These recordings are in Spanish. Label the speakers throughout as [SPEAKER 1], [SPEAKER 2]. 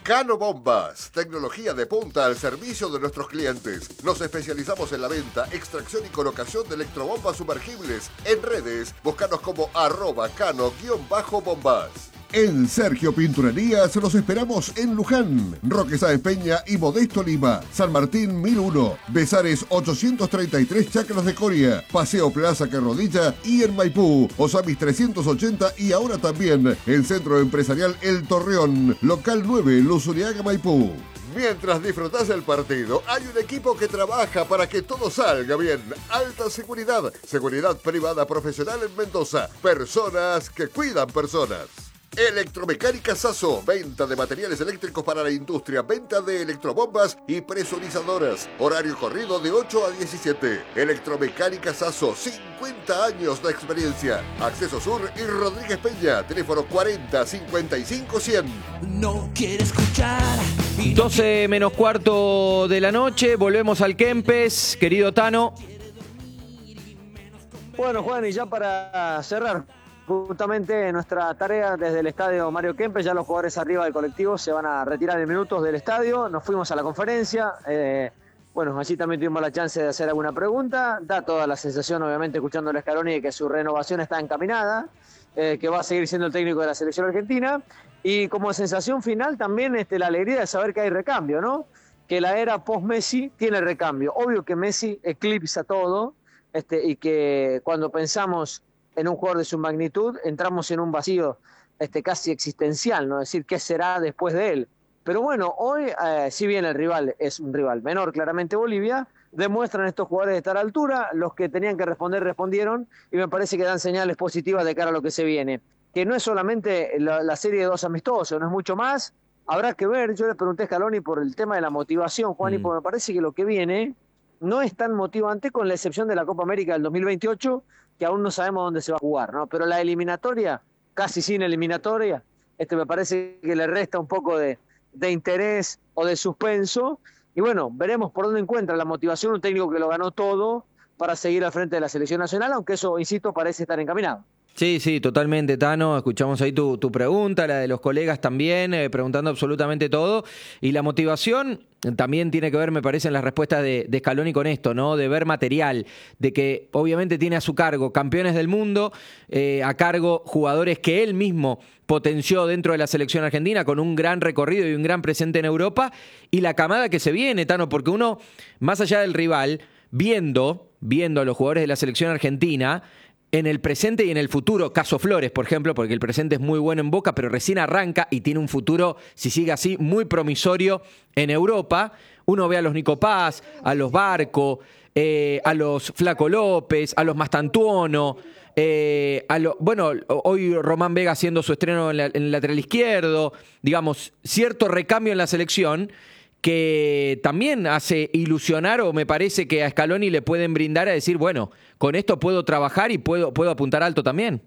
[SPEAKER 1] Cano Bombas, tecnología de punta al servicio de nuestros clientes. Nos especializamos en la venta, extracción y colocación de electrobombas sumergibles. En redes, búscanos como @cano_bombas. En Sergio Pinturerías los esperamos en Luján, Roque Sáenz Peña y Modesto Lima, San Martín 1001, Besares 833 Chacras de Coria, Paseo Plaza Carrodilla y en Maipú, Osamis 380 y ahora también el Centro Empresarial El Torreón, Local 9, Luzuriaga, Maipú. Mientras disfrutás del partido, hay un equipo que trabaja para que todo salga bien. Alta seguridad, seguridad privada profesional en Mendoza, personas que cuidan personas. Electromecánica Sasso, venta de materiales eléctricos para la industria, venta de electrobombas y presurizadoras. Horario corrido de 8 a 17. Electromecánica Sasso, 50 años de experiencia. Acceso Sur y Rodríguez Peña, teléfono 40 55 100.
[SPEAKER 2] No quiere escuchar.
[SPEAKER 3] 12 menos cuarto de la noche, volvemos al Kempes, querido Tano.
[SPEAKER 4] Bueno, Juan, y ya para cerrar justamente nuestra tarea desde el estadio Mario Kempes, ya los jugadores arriba del colectivo se van a retirar en minutos del estadio, nos fuimos a la conferencia, bueno, allí también tuvimos la chance de hacer alguna pregunta, da toda la sensación obviamente escuchando a Scaloni de que su renovación está encaminada, que va a seguir siendo el técnico de la selección argentina, y como sensación final también la alegría de saber que hay recambio, ¿no? Que la era post-Messi tiene recambio, obvio que Messi eclipsa todo, y que cuando pensamos en un jugador de su magnitud, entramos en un vacío casi existencial, ¿no? Es decir, ¿qué será después de él? Pero bueno, hoy, si bien el rival es un rival menor, claramente Bolivia, demuestran estos jugadores de estar a altura, los que tenían que responder, respondieron, y me parece que dan señales positivas de cara a lo que se viene. Que no es solamente la serie de 2 amistosos, no es mucho más, habrá que ver, yo le pregunté a Scaloni por el tema de la motivación, Juan, y porque me parece que lo que viene no es tan motivante con la excepción de la Copa América del 2028, que aún no sabemos dónde se va a jugar, ¿no? Pero la eliminatoria, casi sin eliminatoria, me parece que le resta un poco de interés o de suspenso. Y bueno, veremos por dónde encuentra la motivación un técnico que lo ganó todo para seguir al frente de la selección nacional, aunque eso, insisto, parece estar encaminado.
[SPEAKER 3] Sí, sí, totalmente, Tano. Escuchamos ahí tu pregunta, la de los colegas también, preguntando absolutamente todo. Y la motivación también tiene que ver, me parece, en las respuestas de Scaloni con esto, ¿no? De ver material, de que obviamente tiene a su cargo campeones del mundo, a cargo jugadores que él mismo potenció dentro de la selección argentina con un gran recorrido y un gran presente en Europa, y la camada que se viene, Tano, porque uno, más allá del rival, viendo a los jugadores de la selección argentina, en el presente y en el futuro, caso Flores, por ejemplo, porque el presente es muy bueno en Boca, pero recién arranca y tiene un futuro, si sigue así, muy promisorio en Europa. Uno ve a los Nico Paz, a los Barco, a los Flaco López, a los Mastantuono, bueno, hoy Román Vega haciendo su estreno en el lateral izquierdo, digamos, cierto recambio en la selección que también hace ilusionar, o me parece que a Scaloni le pueden brindar a decir, bueno, con esto puedo trabajar y puedo apuntar alto también.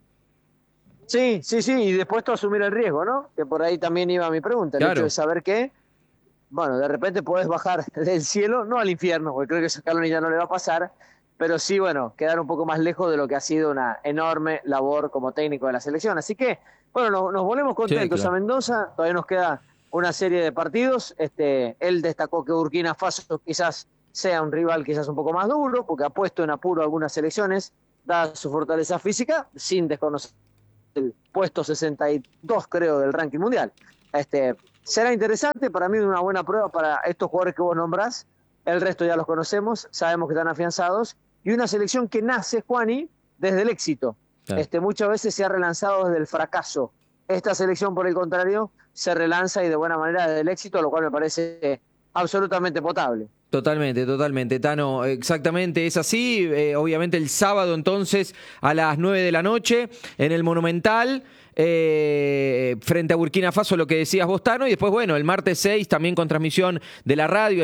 [SPEAKER 4] Sí, y dispuesto a asumir el riesgo, ¿no? Que por ahí también iba mi pregunta, el hecho de saber que, bueno, de repente podés bajar del cielo, no al infierno, porque creo que a Scaloni ya no le va a pasar, pero sí, bueno, quedar un poco más lejos de lo que ha sido una enorme labor como técnico de la selección. Así que, bueno, nos volvemos contentos, sí, claro. A Mendoza, todavía nos queda una serie de partidos. Él destacó que Burkina Faso quizás sea un rival quizás un poco más duro, porque ha puesto en apuro algunas selecciones, dada su fortaleza física, sin desconocer el puesto 62, creo, del ranking mundial. Será interesante, para mí una buena prueba para estos jugadores que vos nombrás. El resto ya los conocemos, sabemos que están afianzados, y una selección que nace, Juani, desde el éxito. Claro. Muchas veces se ha relanzado desde el fracaso. Esta selección, por el contrario, se relanza y de buena manera desde el éxito, lo cual me parece absolutamente potable.
[SPEAKER 3] Totalmente, Tano, exactamente, es así. Obviamente el sábado entonces a las 9 de la noche en el Monumental, frente a Burkina Faso, lo que decías vos, Tano, y después, bueno, el martes 6 también con transmisión de la radio.